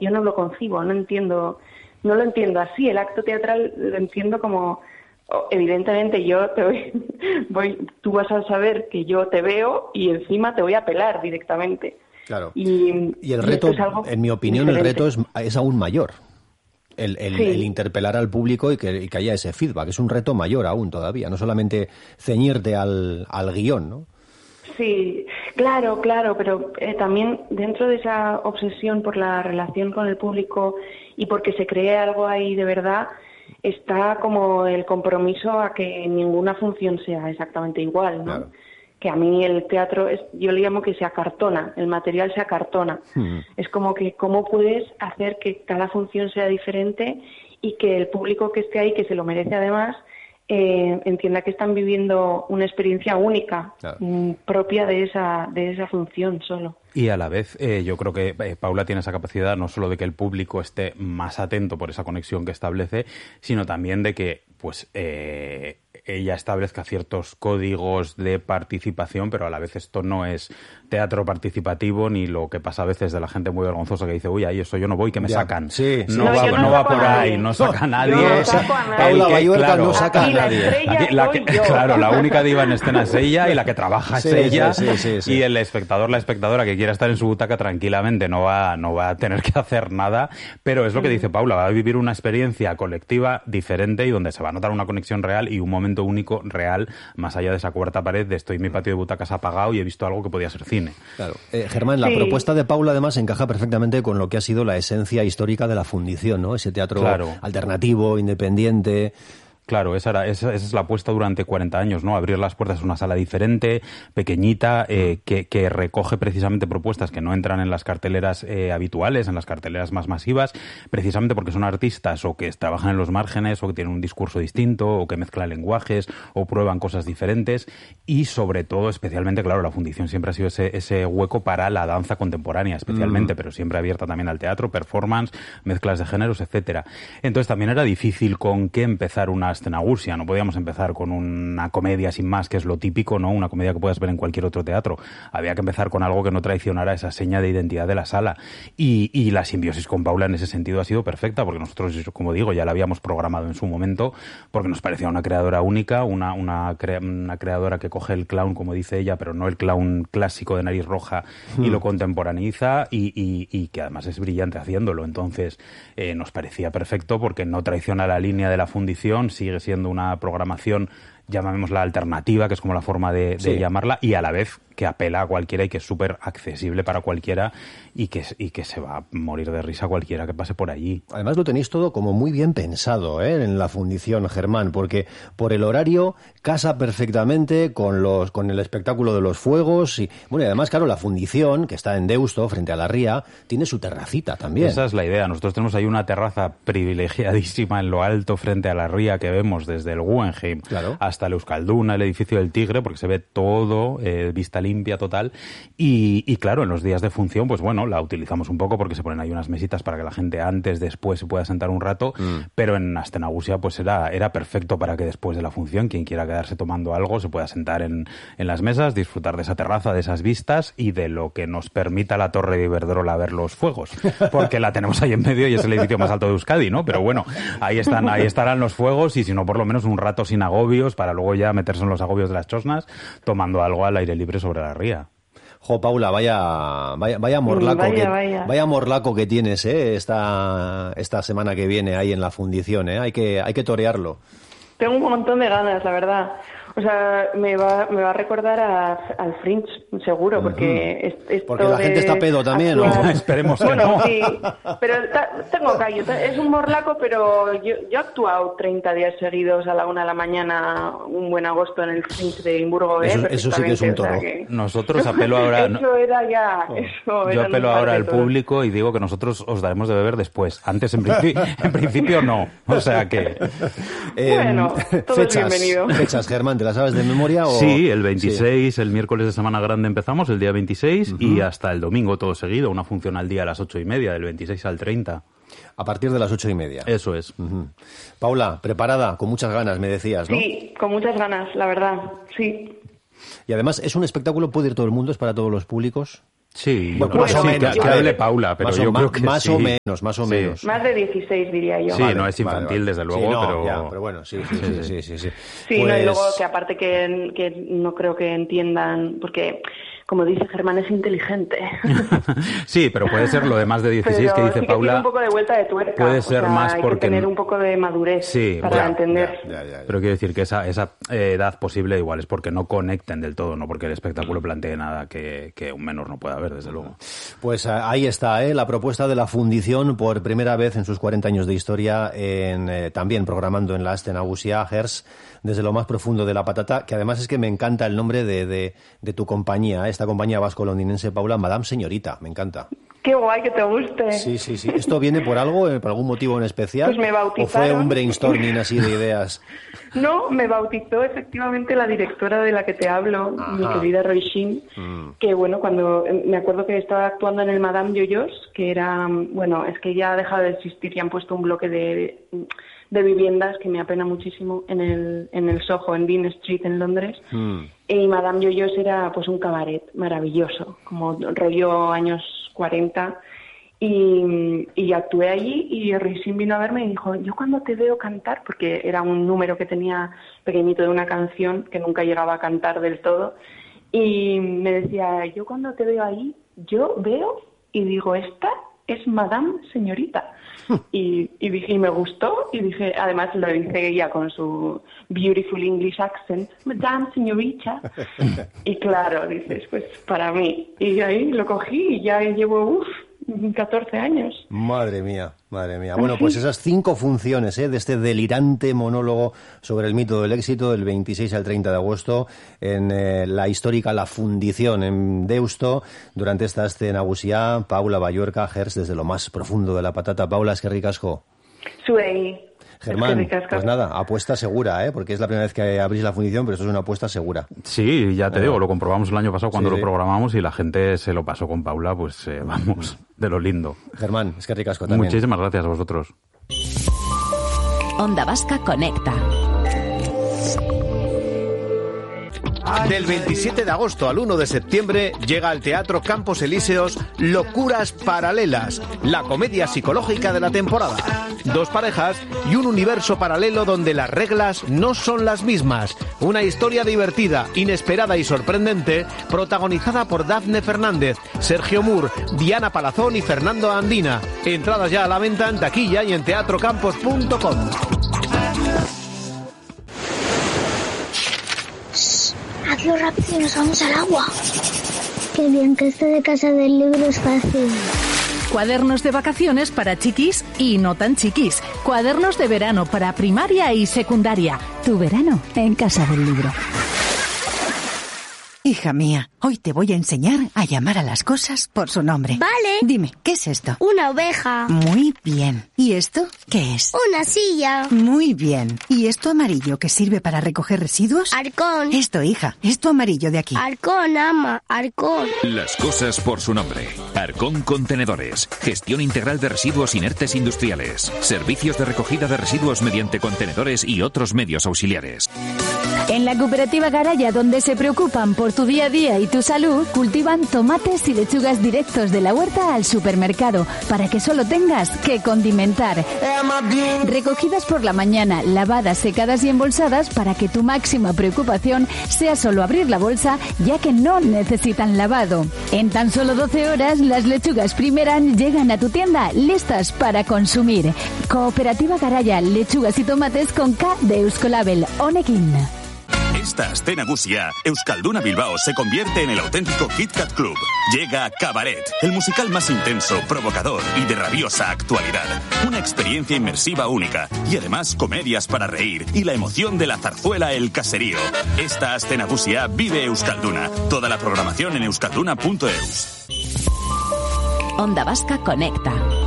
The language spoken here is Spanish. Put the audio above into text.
yo no lo concibo, no lo entiendo así. El acto teatral lo entiendo como, evidentemente yo tú vas a saber que yo te veo y encima te voy a pelar directamente. Claro. Y el reto, es algo en mi opinión, diferente. el reto es aún mayor. El interpelar al público y que haya ese feedback. Es un reto mayor aún todavía, no solamente ceñirte al guión, ¿no? Sí, claro, pero también dentro de esa obsesión por la relación con el público y porque se cree algo ahí de verdad, está como el compromiso a que ninguna función sea exactamente igual, ¿no? Claro. Que a mí el teatro, yo le llamo que se acartona, el material se acartona. Es como que cómo puedes hacer que cada función sea diferente y que el público que esté ahí, que se lo merece además, entienda que están viviendo una experiencia única, claro, propia de esa función solo. Y a la vez, yo creo que Paula tiene esa capacidad no solo de que el público esté más atento por esa conexión que establece, sino también de que pues ella establezca ciertos códigos de participación, pero a la vez esto no es teatro participativo ni lo que pasa a veces de la gente muy vergonzosa que dice, uy, ahí eso yo no voy, que me sacan. Sí, sí. No va por ahí, no saca a nadie. No saco a nadie. Paula Bayuerca claro, no saca a nadie. Claro, la única diva en escena es ella y la que trabaja es ella. Sí. Y el espectador, la espectadora que quiera estar en su butaca tranquilamente no va a tener que hacer nada, pero es lo que dice Paula, va a vivir una experiencia colectiva diferente y donde se va a notar una conexión real y un momento único real, más allá de esa cuarta pared de estoy en mi patio de butacas apagado y he visto algo que podía ser cine. Claro. Germán, la propuesta de Paula además encaja perfectamente con lo que ha sido la esencia histórica de la fundición, ¿no? Ese teatro alternativo, independiente. Claro, esa es la apuesta durante 40 años, ¿no? Abrir las puertas a una sala diferente, pequeñita, que recoge precisamente propuestas que no entran en las carteleras habituales, en las carteleras más masivas, precisamente porque son artistas o que trabajan en los márgenes o que tienen un discurso distinto o que mezclan lenguajes o prueban cosas diferentes y sobre todo, especialmente, claro, la fundición siempre ha sido ese hueco para la danza contemporánea, especialmente, pero siempre abierta también al teatro, performance, mezclas de géneros, etcétera. Entonces también era difícil con qué empezar una Astenagursia, no podíamos empezar con una comedia sin más, que es lo típico, ¿no? Una comedia que puedas ver en cualquier otro teatro. Había que empezar con algo que no traicionara esa seña de identidad de la sala. Y la simbiosis con Paula en ese sentido ha sido perfecta, porque nosotros, como digo, ya la habíamos programado en su momento, porque nos parecía una creadora única, una creadora que coge el clown, como dice ella, pero no el clown clásico de nariz roja, y lo contemporaneiza, y que además es brillante haciéndolo. Entonces, nos parecía perfecto, porque no traiciona la línea de la fundición, sigue siendo una programación, llamémosla alternativa, que es como la forma de llamarla, y a la vez que apela a cualquiera y que es súper accesible para cualquiera y que se va a morir de risa cualquiera que pase por allí. Además lo tenéis todo como muy bien pensado, en la fundición, Germán, porque por el horario casa perfectamente con el espectáculo de los fuegos y además, claro, la fundición, que está en Deusto, frente a la ría, tiene su terracita también. Esa es la idea. Nosotros tenemos ahí una terraza privilegiadísima en lo alto frente a la ría que vemos desde el Guggenheim hasta el Euskalduna, el edificio del Tigre, porque se ve todo, vista limpia total, y claro, en los días de función, pues bueno, la utilizamos un poco porque se ponen ahí unas mesitas para que la gente antes, después se pueda sentar un rato, pero en Astenagursia pues era perfecto para que después de la función, quien quiera quedarse tomando algo, se pueda sentar en las mesas, disfrutar de esa terraza, de esas vistas y de lo que nos permita la Torre de Iberdrola ver los fuegos, porque la tenemos ahí en medio y es el edificio más alto de Euskadi, ¿no? Pero bueno, ahí estarán los fuegos y si no, por lo menos un rato sin agobios para luego ya meterse en los agobios de las chosnas tomando algo al aire libre sobre la ría. Jo, Paula, vaya morlaco, vaya morlaco que tienes, esta semana que viene ahí en la fundición, hay que torearlo. Tengo un montón de ganas, la verdad. O sea, me va a recordar al Fringe, seguro, porque porque la gente está pedo también, ¿no? Esperemos que bueno, no. Sí, pero tengo callo. Es un morlaco, pero yo he actuado 30 días seguidos a la 1 de la mañana, un buen agosto en el Fringe de Edimburgo. Eso sí que es un toro. Nosotros apelo ahora... Eso era ya... Yo apelo ahora al público y digo que nosotros os daremos de beber después. Antes, en principio, no. O sea que... bueno, todo es bienvenido. Fechas, Germán, ¿te las sabes de memoria? ¿O? Sí, el 26, el miércoles de Semana Grande empezamos, el día 26, y hasta el domingo todo seguido, una función al día a las 8:30, del 26 al 30. A partir de las 8:30. Eso es. Paula, preparada, con muchas ganas, me decías, ¿no? Sí, con muchas ganas, la verdad, sí. Y además, ¿es un espectáculo, puede ir todo el mundo, es para todos los públicos? Sí, bueno, yo más creo o menos. que hable Paula, pero yo creo que más sí. o menos, más o menos. Más de 16, diría yo. Sí, no es infantil, desde luego, sí, no, pero... Ya, pero bueno, sí. Sí, Pues... no, y luego que aparte que no creo que entiendan, porque... Como dice Germán, es inteligente. Sí, pero puede ser lo de más de 16 pero que dice sí Paula. Tiene un poco de vuelta de tuerca. Puede ser más hay porque... que tener un poco de madurez para entender. Ya. Pero quiero decir que esa edad posible igual es porque no conecten del todo, no porque el espectáculo plantee nada que un menor no pueda ver, desde luego. Pues ahí está, la propuesta de la Fundición por primera vez en sus 40 años de historia, también programando en la Aste Nagusia Hertz, desde lo más profundo de la patata, que además es que me encanta el nombre de tu compañía, esta compañía vasco-londinense, Paula, Madame Señorita, me encanta. Qué guay que te guste. Sí. ¿Esto viene por algo, por algún motivo en especial? Pues me bautizaron. ¿O fue un brainstorming así de ideas? No, me bautizó efectivamente la directora de la que te hablo, mi querida Roy Shin, que bueno, cuando me acuerdo que estaba actuando en el Madame Yoyos, que era, bueno, es que ya ha dejado de existir y han puesto un bloque de viviendas que me apena muchísimo en el Soho, en Dean Street, en Londres. Y Madame Yoyos era pues un cabaret maravilloso, como rollo años 40. Y actué allí y Risin vino a verme y dijo, yo cuando te veo cantar, porque era un número que tenía pequeñito de una canción que nunca llegaba a cantar del todo, y me decía, yo cuando te veo ahí, yo veo y digo, esta es Madame Señorita. Y dije, y me gustó, y dije, además lo dice ella con su beautiful English accent, Madame Señorita. Y claro, dices, pues para mí. Y ahí lo cogí y ya llevo 14 años. Madre mía. Bueno, pues esas 5 funciones de este delirante monólogo sobre el mito del éxito, del 26 al 30 de agosto, en la histórica La Fundición en Deusto, durante esta Aste Nagusia, Paula Balluerka Hertz, desde lo más profundo de la patata. Paula, es que ricasco. Suei. Germán, pues nada, apuesta segura, porque es la primera vez que abrís la Fundición, pero esto es una apuesta segura. Sí, ya te digo, lo comprobamos el año pasado cuando lo programamos y la gente se lo pasó con Paula, pues vamos, de lo lindo. Germán, es que ricasco también. Muchísimas gracias a vosotros. Onda Vasca Conecta. Del 27 de agosto al 1 de septiembre llega al Teatro Campos Elíseos Locuras Paralelas, la comedia psicológica de la temporada. 2 parejas y un universo paralelo donde las reglas no son las mismas. Una historia divertida, inesperada y sorprendente, protagonizada por Dafne Fernández, Sergio Moore, Diana Palazón y Fernando Andina. Entradas ya a la venta en taquilla y en teatrocampos.com. Hazlo rápido y nos vamos al agua. Qué bien, que esto de casa del libro es fácil. Cuadernos de vacaciones para chiquis y no tan chiquis. Cuadernos de verano para primaria y secundaria. Tu verano en casa del libro. Hija mía, hoy te voy a enseñar a llamar a las cosas por su nombre. Vale. Dime, ¿qué es esto? Una oveja. Muy bien. ¿Y esto qué es? Una silla. Muy bien. ¿Y esto amarillo que sirve para recoger residuos? Arcón. Esto, hija, esto amarillo de aquí. Arcón, ama, Arcón. Las cosas por su nombre. Arcón Contenedores. Gestión integral de residuos inertes industriales. Servicios de recogida de residuos mediante contenedores y otros medios auxiliares. En la cooperativa Garaya, donde se preocupan por tu día a día y tu salud, cultivan tomates y lechugas directos de la huerta al supermercado, para que solo tengas que condimentar. Recogidas por la mañana, lavadas, secadas y embolsadas, para que tu máxima preocupación sea solo abrir la bolsa, ya que no necesitan lavado. En tan solo 12 horas, las lechugas Primeran llegan a tu tienda listas para consumir. Cooperativa Garaya, lechugas y tomates con K de Euskolabel, Honekin. Esta Aste Nagusia, Euskalduna Bilbao se convierte en el auténtico Kit Kat Club. Llega Cabaret, el musical más intenso, provocador y de rabiosa actualidad. Una experiencia inmersiva única y además comedias para reír y la emoción de la zarzuela El Caserío. Esta Aste Nagusia vive Euskalduna. Toda la programación en euskalduna.eus. Onda Vasca Conecta.